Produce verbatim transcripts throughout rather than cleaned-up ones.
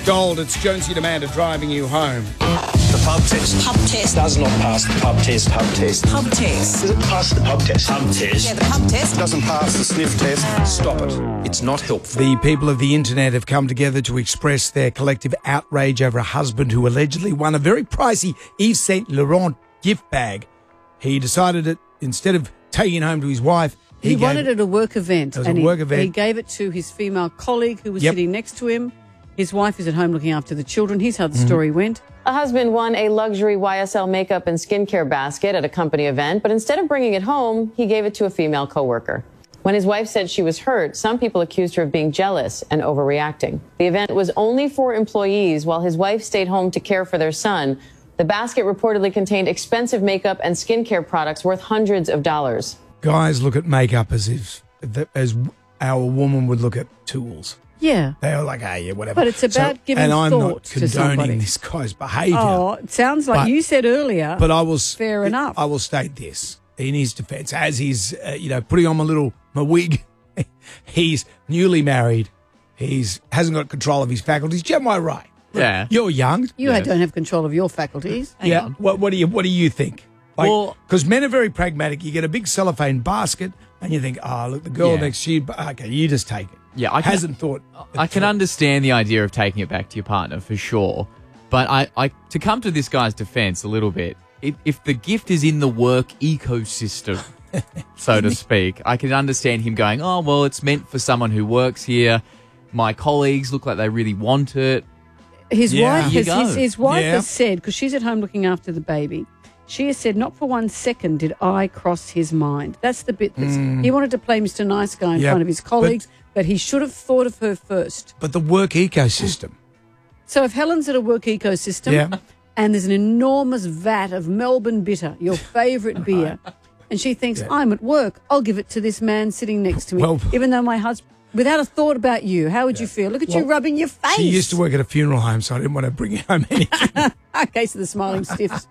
Gold, it's Jonesy and Amanda driving you home. The pub test. Pub test. Does not pass the pub test. Pub test. Pub test. Does it pass the pub test? Pub test. Yeah, the pub test. Doesn't pass the sniff test. Stop it. It's not helpful. The people of the internet have come together to express their collective outrage over a husband who allegedly won a very pricey Yves Saint Laurent gift bag. He decided that instead of taking it home to his wife, he, He gave wanted it at a work event. It was and a he, work event. He gave it to his female colleague who was Yep. sitting next to him. His wife is at home looking after the children. Here's how the story went. A husband won a luxury Y S L makeup and skincare basket at a company event, but instead of bringing it home, he gave it to a female coworker. When his wife said she was hurt, some people accused her of being jealous and overreacting. The event was only for employees while his wife stayed home to care for their son. The basket reportedly contained expensive makeup and skincare products worth hundreds of dollars. Guys look at makeup as if as our woman would look at tools. Yeah. They are like, hey, yeah, whatever. But it's about So- giving and I'm thought not to somebody. condoning this guy's behaviour. Oh, it sounds like But- you said earlier. But I was fair enough. I will state this in his defence, as he's uh, you know putting on my little my wig. He's newly married. He's hasn't got control of his faculties. Am I right? Yeah. You're young. you Yes. don't have control of your faculties. Hang yeah. on. What, what do you What do you think? Well- Because men are very pragmatic. You get a big cellophane basket, and you think, oh, look, the girl Yeah. next to you. Okay, you just take it. Yeah, I can- hasn't thought. I can understand the idea of taking it back to your partner for sure, but I, I to come to this guy's defense a little bit, if, if the gift is in the work ecosystem, so to speak, I can understand him going, oh, well, it's meant for someone who works here. My colleagues look like they really want it. His Yeah. wife There has you go. his, his wife Yeah. has said, because she's at home looking after the baby, she has said, not for one second did I cross his mind. That's the bit that's he wanted to play Mister Nice Guy in Yeah, front of his but- colleagues, but, he should have thought of her first. But the work ecosystem. So if Helen's at a work ecosystem Yeah. and there's an enormous vat of Melbourne Bitter, your favourite beer, and she thinks, I'm at work, I'll give it to this man sitting next to me, Well- even though my husband, without a thought about you, how would you feel? Look at you Well, rubbing your face. She used to work at a funeral home, so I didn't want to bring home anything. Okay, so the smiling stiffs.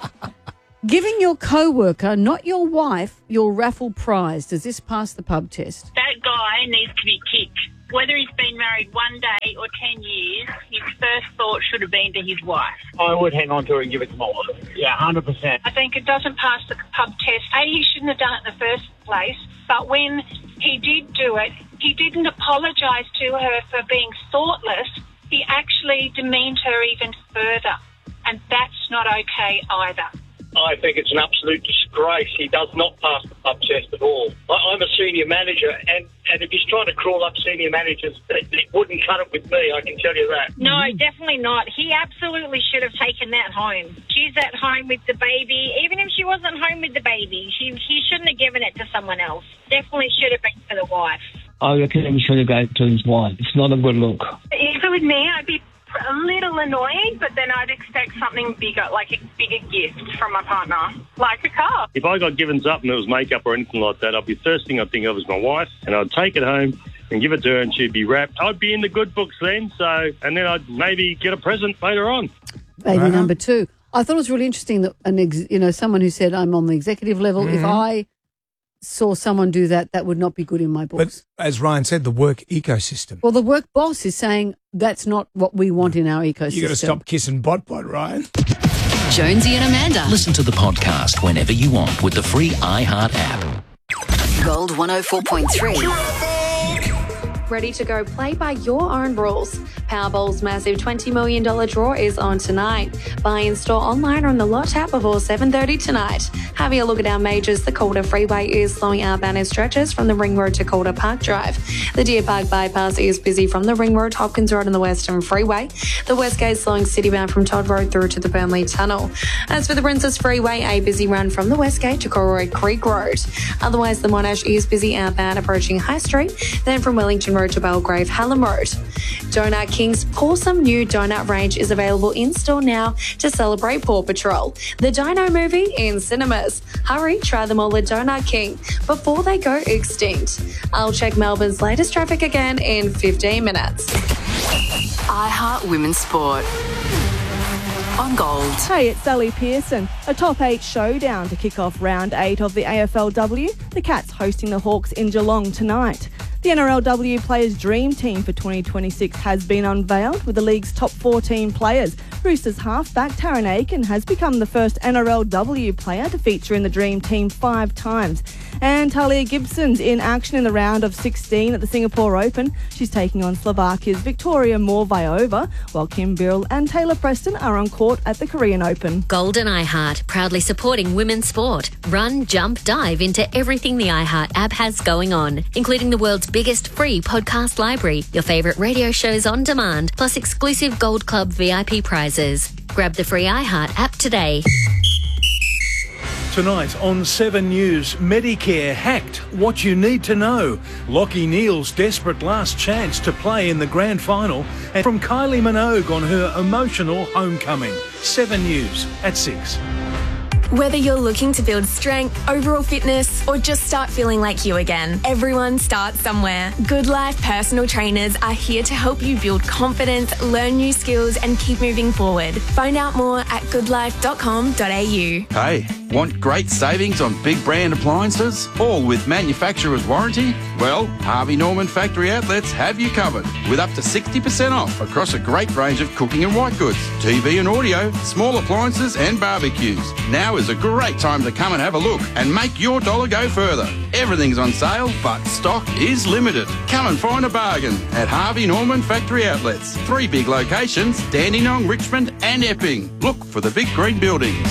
Giving your co-worker, not your wife, your raffle prize. Does this pass the pub test? That guy needs to be kicked. Whether he's been married one day or ten years, his first thought should have been to his wife. I would hang on to it and give it to my wife. Yeah, one hundred percent. I think it doesn't pass the pub test. A, he shouldn't have done it in the first place, but when he did do it, he didn't apologise to her for being thoughtless. He actually demeaned her even further, and that's not okay either. I think it's an absolute disgrace. He does not pass the pub test at all. I, I'm a senior manager, and, and if he's trying to crawl up senior managers, it, it wouldn't cut it with me, I can tell you that. No, definitely not. He absolutely should have taken that home. She's at home with the baby. Even if she wasn't home with the baby, she, he shouldn't have given it to someone else. Definitely should have been for the wife. I reckon he should have gave it to his wife. It's not a good look. If it was me, I'd be a little annoyed, but then I'd expect something bigger, like a bigger gift from my partner, like a car. If I got given something that was makeup or anything like that, I'd be first thing I'd think of is my wife, and I'd take it home and give it to her, and she'd be wrapped. I'd be in the good books then, so, and then I'd maybe get a present later on. Baby Wow. number two. I thought it was really interesting that an ex, you know someone who said I'm on the executive level. If I saw someone do that, that would not be good in my books. But as Ryan said, the work ecosystem. Well, the work boss is saying that's not what we want in our ecosystem. You got to stop kissing bot bot, Ryan. Jonesy and Amanda. Listen to the podcast whenever you want with the free iHeart app. Gold one oh four point three. Ready to go play by your own rules. Powerball's massive twenty million dollars draw is on tonight. Buy in store online or on the Lot app before seven thirty tonight. Having a look at our majors, the Calder Freeway is slowing outbound in stretches from the Ring Road to Calder Park Drive. The Deer Park Bypass is busy from the Ring Road, Hopkins Road and the Western Freeway. The West Gate slowing citybound from Todd Road through to the Burnley Tunnel. As for the Princess Freeway, a busy run from the West Gate to Corroy Creek Road. Otherwise, the Monash is busy outbound approaching High Street, then from Wellington Road to Belgrave Hallam Road. Donut King's Pawsome new donut range is available in store now to celebrate Paw Patrol, the Dino movie in cinemas. Hurry, try them all at Donut King before they go extinct. I'll check Melbourne's latest traffic again in fifteen minutes. iHeart Women's Sport. On Gold. Hey, it's Sally Pearson. A top eight showdown to kick off round eight of the A F L W. The Cats hosting the Hawks in Geelong tonight. The N R L W Players Dream Team for twenty twenty-six has been unveiled with the league's top fourteen players. Roosters halfback Taryn Aiken has become the first N R L W player to feature in the Dream Team five times. And Talia Gibson's in action in the round of sixteen at the Singapore Open. She's taking on Slovakia's Victoria Morvayova, while Kim Birrell and Taylor Preston are on court at the Korean Open. Golden iHeart, proudly supporting women's sport. Run, jump, dive into everything the iHeart app has going on, including the world's biggest free podcast library, your favourite radio shows on demand, plus exclusive Gold Club V I P prizes. Grab the free iHeart app today. Tonight on seven News, Medicare hacked. What you need to know. Lachie Neale's desperate last chance to play in the grand final. And from Kylie Minogue on her emotional homecoming. seven News at six. Whether you're looking to build strength, overall fitness, or just start feeling like you again, everyone starts somewhere. Good Life personal trainers are here to help you build confidence, learn new skills, and keep moving forward. Find out more at good life dot com dot a u. Hey, want great savings on big brand appliances, all with manufacturer's warranty? Well, Harvey Norman Factory Outlets have you covered, with up to sixty percent off across a great range of cooking and white goods, T V and audio, small appliances and barbecues. Now is a great time to come and have a look and make your dollar go further. Everything's on sale, but stock is limited. Come and find a bargain at Harvey Norman Factory Outlets. Three big locations, Dandenong, Richmond and Epping. Look for the big green buildings.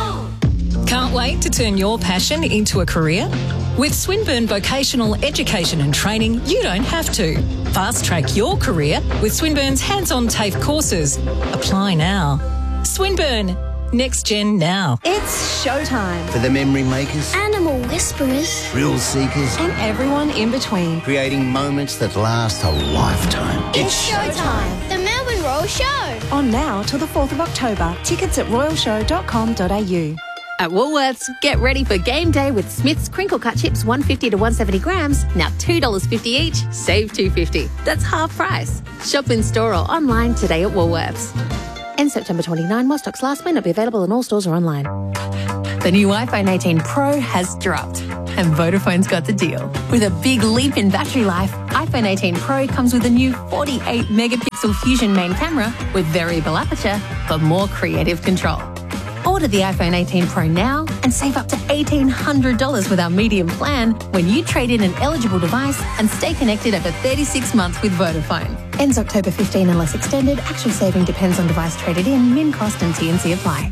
Can't wait to turn your passion into a career? With Swinburne Vocational Education and Training, you don't have to. Fast track your career with Swinburne's hands-on TAFE courses. Apply now. Swinburne. Next Gen now. It's showtime. For the memory makers, Animal whisperers, thrill seekers, and everyone in between. Creating moments that last a lifetime. It's showtime. The Melbourne Royal Show. On now till the fourth of October. Tickets at royal show dot com dot a u. At Woolworths, get ready for game day with Smith's crinkle cut chips, one fifty to one seventy grams, now two dollars fifty each, save two fifty. That's half price. Shop in store or online today at Woolworths. End September twenty-ninth, while stocks last may not be available in all stores or online. The new iPhone eighteen Pro has dropped, and Vodafone's got the deal. With a big leap in battery life, iPhone eighteen Pro comes with a new forty-eight megapixel Fusion main camera with variable aperture for more creative control. Order the iPhone eighteen Pro now and save up to eighteen hundred dollars with our medium plan when you trade in an eligible device and stay connected over thirty-six months with Vodafone. Ends October fifteenth unless extended. Actual saving depends on device traded in. Min cost and T and C apply.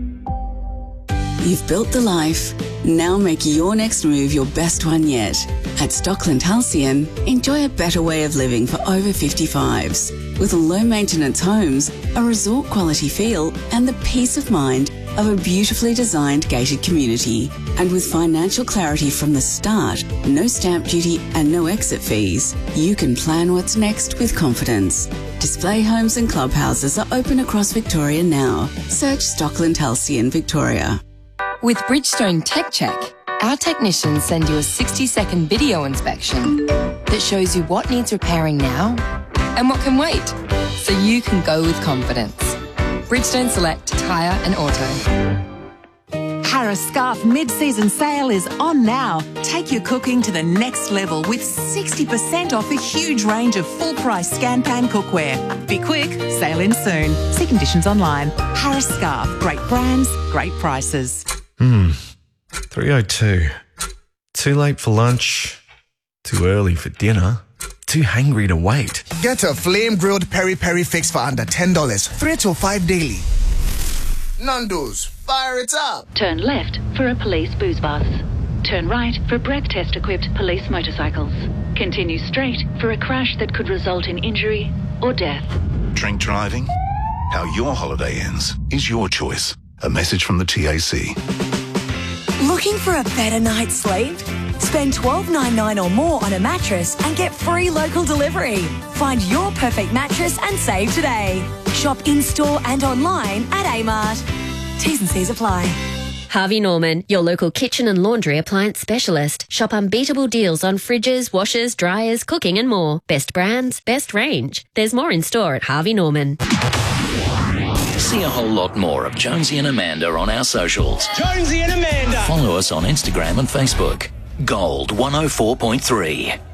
You've built the life. Now make your next move your best one yet. At Stockland Halcyon, enjoy a better way of living for over fifty-fives. With low-maintenance homes, a resort-quality feel, and the peace of mind of a beautifully designed gated community. And with financial clarity from the start, no stamp duty and no exit fees, you can plan what's next with confidence. Display homes and clubhouses are open across Victoria now. Search Stockland Halcyon Victoria. With Bridgestone Tech Check, our technicians send you a sixty second video inspection that shows you what needs repairing now and what can wait, so you can go with confidence. Bridgestone Select Tyre and Auto. Harris Scarf mid-season sale is on now. Take your cooking to the next level with sixty percent off a huge range of full-price scan pan cookware. Be quick, sale in soon. See conditions online. Harris Scarf, great brands, great prices. Hmm, three oh two. Too late for lunch, too early for dinner, too hungry to wait. Get a flame-grilled peri-peri fix for under ten dollars, three till five daily. Nando's, fire it up! Turn left for a police booze bus. Turn right for breath test-equipped police motorcycles. Continue straight for a crash that could result in injury or death. Drink driving? How your holiday ends is your choice. A message from the T A C. Looking for a better night's sleep? Spend twelve dollars ninety-nine or more on a mattress and get free local delivery. Find your perfect mattress and save today. Shop in-store and online at Amart. T's and C's apply. Harvey Norman, your local kitchen and laundry appliance specialist. Shop unbeatable deals on fridges, washers, dryers, cooking and more. Best brands, best range. There's more in store at Harvey Norman. See a whole lot more of Jonesy and Amanda on our socials. Jonesy and Amanda. Follow us on Instagram and Facebook. Gold one oh four point three.